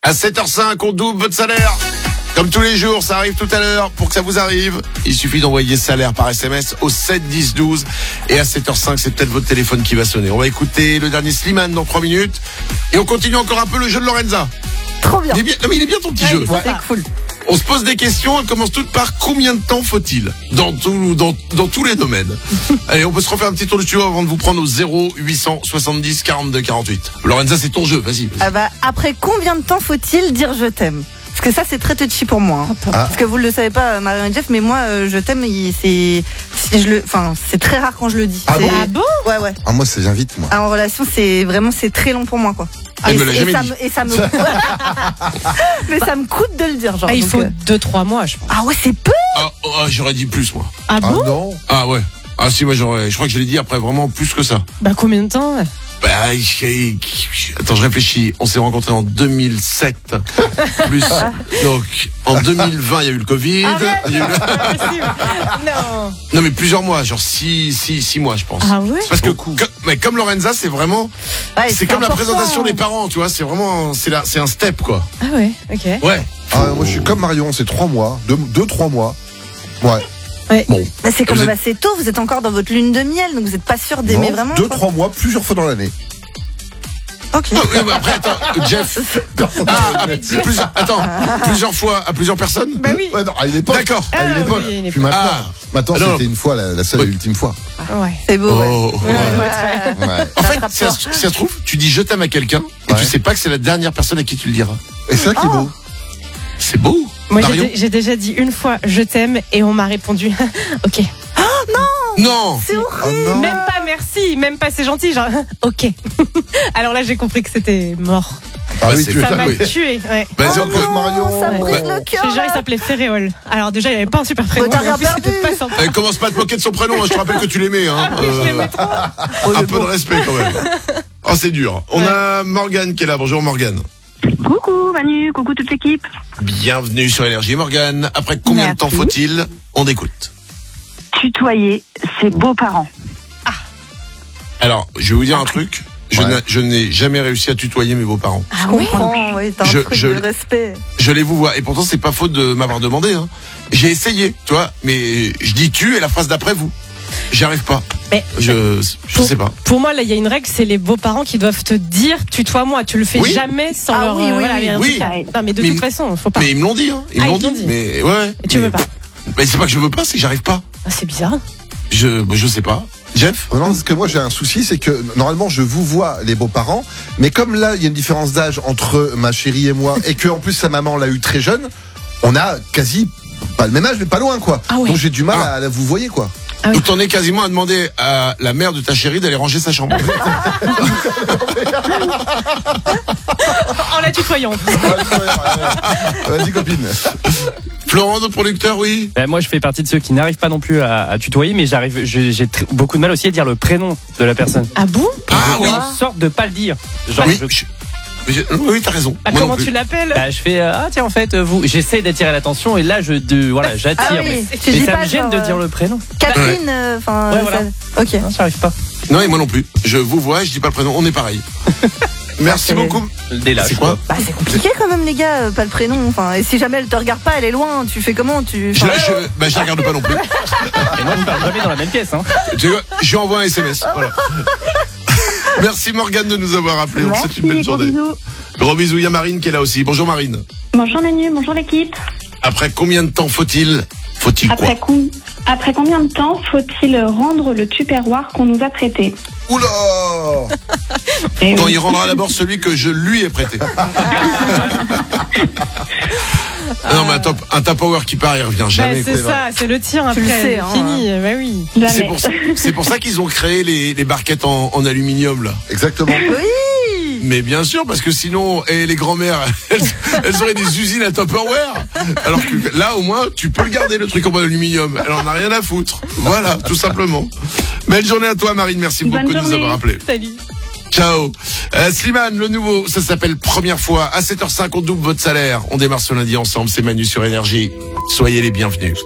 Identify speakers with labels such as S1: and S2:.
S1: À 7h05, on double votre salaire. Comme tous les jours, ça arrive tout à l'heure. Pour que ça vous arrive, il suffit d'envoyer salaire par SMS au 7 10 12. Et à 7h05, c'est peut-être votre téléphone qui va sonner. On va écouter le dernier Slimane dans 3 minutes. Et on continue encore un peu le jeu de Lorenza.
S2: Trop bien.
S1: Il est bien ton petit jeu.
S2: C'est cool.
S1: On se pose des questions, elles commencent toutes par combien de temps faut-il dans tous les domaines. Allez, on peut se refaire un petit tour du studio avant de vous prendre au 0870 42 48. Lorenza, c'est ton jeu, vas-y.
S2: Ah bah, après combien de temps faut-il dire je t'aime ? Parce que ça, c'est très touchy pour moi. Hein. Parce que vous le savez pas, Marion et Jeff, mais moi, je t'aime, c'est très rare quand je le dis.
S3: Ah
S2: bon ? Ouais.
S3: Ah, moi, ça vient vite, moi.
S2: En relation, c'est très long pour moi, quoi.
S1: Elle me l'a jamais dit.
S2: Mais ça me coûte de le dire, genre.
S4: Il faut 2-3 mois, je pense.
S2: Ah ouais, c'est peu.
S1: J'aurais dit plus, moi.
S4: Ah bon ?
S3: Non.
S1: Ah ouais. Ah si, moi je crois que je l'ai dit après vraiment plus que ça.
S4: Bah combien de temps ?
S1: Attends, je réfléchis. On s'est rencontrés en 2007. Plus. Donc, en 2020, il y a eu le Covid. Non, mais plusieurs mois, genre 6 mois, je pense.
S4: Ah ouais ?
S1: Parce que, comme Lorenza, c'est vraiment, c'est comme la présentation des parents, tu vois, c'est vraiment, c'est un step, quoi.
S4: Ah ouais, ok.
S1: Ouais.
S3: Moi, je suis comme Marion, c'est 3 mois. 2-3 mois. Ouais.
S1: Bon.
S2: Bah, c'est quand même assez tôt, vous êtes encore dans votre lune de miel, donc vous n'êtes pas sûr d'aimer vraiment.
S3: 2-3 mois, plusieurs fois dans l'année.
S2: Ok.
S1: Après, attends, Jeff. Plusieurs fois à plusieurs personnes?
S4: Bah oui.
S3: Ouais, non, à une époque.
S1: D'accord.
S3: À une époque.
S4: Oui,
S3: Puis maintenant, c'était une fois, la seule et l'ultime fois.
S4: Ouais.
S2: C'est beau, ouais.
S3: Ouais.
S1: En fait, si ça se trouve, tu dis je t'aime à quelqu'un, et tu sais pas que c'est la dernière personne à qui tu le diras.
S3: Et c'est ça qui est beau.
S1: C'est beau.
S4: Moi,
S1: Marion
S4: j'ai déjà dit une fois je t'aime et on m'a répondu ok.
S1: Non.
S2: C'est horrible.
S3: Oh non.
S4: Même pas merci, même pas c'est gentil, genre ok. Alors là, j'ai compris que c'était mort.
S3: Ah oui,
S1: c'est
S4: Ça m'a
S1: oui.
S4: tué, ouais.
S1: Vas-y,
S2: Oh
S1: on peut.
S2: non,
S3: Marion.
S2: ça me brise le cœur.
S4: Déjà, il
S2: là.
S4: s'appelait Ferréol. Alors déjà, il avait pas un super prénom.
S2: t'as
S4: mais en
S2: rien
S4: plus, c'était
S2: perdu.
S4: pas sympa.
S1: Elle commence pas à te moquer de son prénom, hein, je te rappelle que tu l'aimais. Hein.
S4: Je l'aimais trop.
S1: Un peu de respect quand même. Oh, c'est dur. On a Morgane qui est là. Bonjour Morgane.
S5: Coucou Manu, coucou toute l'équipe.
S1: Bienvenue sur Énergie. Morgane, après combien de temps faut-il? On écoute.
S5: Tutoyer ses beaux-parents.
S1: Alors, je vais vous dire un truc. Je n'ai jamais réussi à tutoyer mes beaux-parents.
S2: Je comprends, oui, t'as un truc de respect.
S1: Je les vous vois. Et pourtant, c'est pas faute de m'avoir demandé. Hein. J'ai essayé, tu vois. Mais je dis tu et la phrase d'après vous. J'y arrive pas.
S4: Mais
S1: Je sais pas.
S4: Pour moi, là, il y a une règle, c'est les beaux-parents qui doivent te dire tutoie-moi. Tu le fais
S1: Oui.
S4: jamais sans
S2: Ah
S4: leur.
S2: oui, oui, oui.
S1: Oui.
S4: Non, mais de toute façon, faut pas.
S1: Mais ils me l'ont dit. Hein. Ils me l'ont dit. Mais ouais.
S4: Et tu veux pas.
S1: Mais c'est pas que je veux pas, c'est que j'arrive pas.
S4: Ah, c'est bizarre.
S1: Je sais pas. Jeff?
S3: Non, parce que moi j'ai un souci, c'est que normalement je vous vois les beaux-parents, mais comme là il y a une différence d'âge entre ma chérie et moi, et que en plus sa maman l'a eu très jeune, on a quasi pas le même âge, mais pas loin quoi.
S4: Ah ouais.
S3: Donc j'ai du mal à la vous voyez quoi.
S4: Ah oui.
S1: Donc t'en es quasiment à demander à la mère de ta chérie d'aller ranger sa chambre.
S4: En la tutoyant.
S3: Vas-y copine.
S1: Florent, notre producteur, oui.
S6: Moi, je fais partie de ceux qui n'arrivent pas non plus à tutoyer, mais j'ai beaucoup de mal aussi à dire le prénom de la personne.
S4: Ah bon?
S1: Ah oui.
S6: Une sorte de pas le dire. Genre,
S1: Oui, oui, t'as raison.
S4: Bah,
S1: Moi non
S4: comment
S1: plus.
S4: tu l'appelles?
S6: je fais tiens en fait j'essaie d'attirer l'attention et là j'attire.
S2: Ah oui,
S6: mais
S2: tu dis
S6: ça
S2: pas
S6: me gêne
S2: genre,
S6: de dire le prénom.
S2: Catherine, enfin.
S6: Ouais, voilà.
S2: Ok.
S6: Non, j'arrive pas.
S1: Non, et moi non plus. Je vous vois, je dis pas le prénom, on est pareil. Merci beaucoup.
S6: Dès là.
S1: C'est quoi?
S2: Bah, c'est compliqué quand même, les gars, pas le prénom. Enfin, et si jamais elle te regarde pas, elle est loin, tu fais comment?
S1: Je la regarde pas non plus.
S6: Et moi je parle jamais dans la même pièce. Hein.
S1: Tu vois, je lui envoie un SMS. Voilà. Merci Morgane de nous avoir appelés. On vous souhaite une belle
S5: Gros
S1: journée.
S5: bisous.
S1: Gros bisous, il y a Marine qui est là aussi. Bonjour Marine.
S5: Bonjour Manu, bonjour l'équipe.
S1: Après combien de temps faut-il quoi?
S5: Après combien de temps faut-il rendre le tupperware qu'on nous a prêté?
S3: Oula.
S5: Eh
S1: Quand
S5: oui.
S1: il rendra d'abord celui que je lui ai prêté. Non mais un Tupperware qui part, il revient jamais.
S4: C'est
S1: quoi.
S4: ça, c'est le tien après.
S2: Tu le sais, hein.
S4: Fini, bah oui.
S5: Jamais.
S1: C'est pour ça qu'ils ont créé les barquettes en aluminium là.
S3: Exactement.
S2: Oui!
S1: Mais bien sûr, parce que sinon, les grand-mères, elles auraient des usines à Tupperware. Alors que là, au moins, tu peux le garder, le truc en aluminium. Elle en a rien à foutre. Voilà, tout simplement. Belle journée à toi, Marine. Merci
S5: Bonne
S1: beaucoup de nous
S5: journée.
S1: avoir appelés.
S4: Salut.
S1: Ciao. Slimane, le nouveau, ça s'appelle Première fois. À 7h05, on double votre salaire. On démarre ce lundi ensemble. C'est Manu sur Énergie. Soyez les bienvenus.